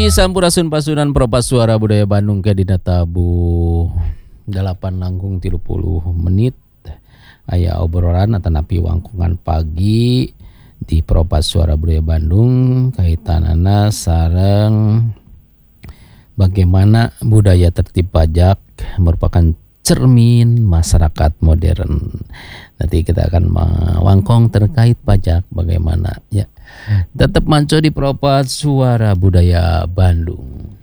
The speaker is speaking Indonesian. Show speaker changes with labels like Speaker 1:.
Speaker 1: Sampurasun pasunan Propas Suara Budaya Bandung ke Dina Tabu 8:30 menit aya obrolan atanapi wangkungan pagi di Propas Suara Budaya Bandung kaitanana sareng bagaimana budaya tertib pajak merupakan cermin masyarakat modern. Nanti kita akan mewangkong terkait pajak bagaimana ya. Tetap manco di Propas Suara Budaya Bandung.